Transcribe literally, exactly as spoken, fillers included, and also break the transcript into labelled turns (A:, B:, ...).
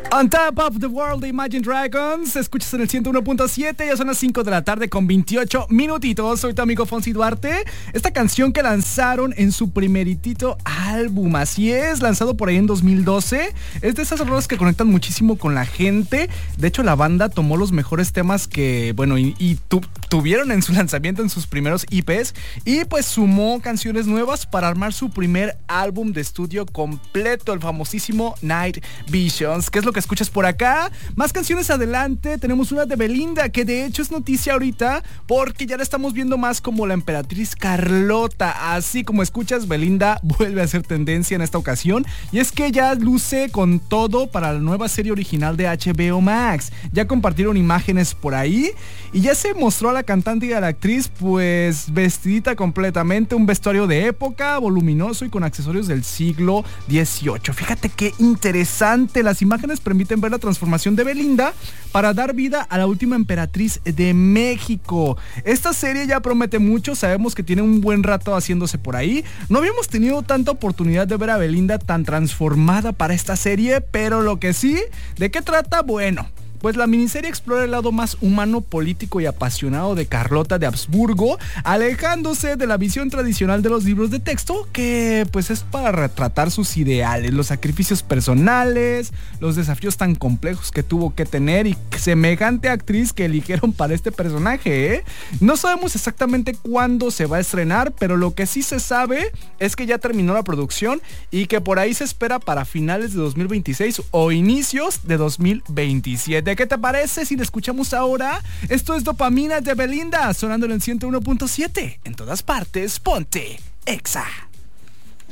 A: On Top of the World de Imagine Dragons. Escuchas en el ciento uno punto siete. Ya son las cinco de la tarde con veintiocho minutitos. Soy tu amigo Fonsi Duarte. Esta canción que lanzaron en su primeritito álbum, así es, lanzado por ahí en dos mil doce. Es de esas rolas que conectan muchísimo con la gente. De hecho, la banda tomó los mejores temas que, bueno, y, y tu, tuvieron en su lanzamiento, en sus primeros E Pes, y pues sumó canciones nuevas para armar su primer álbum de estudio completo, el famosísimo Night Visions. ¿Qué es lo que escuchas por acá? Más canciones adelante. Tenemos una de Belinda, que de hecho es noticia ahorita porque ya la estamos viendo más como la emperatriz Carlota. Así como escuchas, Belinda vuelve a ser tendencia en esta ocasión, y es que ya luce con todo para la nueva serie original de H B O Max. Ya compartieron imágenes por ahí y ya se mostró a la cantante y a la actriz pues vestidita completamente, un vestuario de época, voluminoso y con accesorios del siglo dieciocho. Fíjate qué interesante. Las imágenes permiten ver la transformación de Belinda para dar vida a la última emperatriz de México. Esta serie ya promete mucho, sabemos que tiene un buen rato haciéndose por ahí. No habíamos tenido tanta oportunidad de ver a Belinda tan transformada para esta serie, pero lo que sí, ¿de qué trata? Bueno, pues la miniserie explora el lado más humano, político y apasionado de Carlota de Habsburgo, alejándose de la visión tradicional de los libros de texto, que pues es para retratar sus ideales, los sacrificios personales, los desafíos tan complejos que tuvo que tener y semejante actriz que eligieron para este personaje, ¿eh? No sabemos exactamente cuándo se va a estrenar, pero lo que sí se sabe es que ya terminó la producción y que por ahí se espera para finales de dos mil veintiséis o inicios de dos mil veintisiete. ¿Qué te parece si la escuchamos ahora? Esto es Dopamina de Belinda, sonando en el ciento uno punto siete. En todas partes, ponte Exa.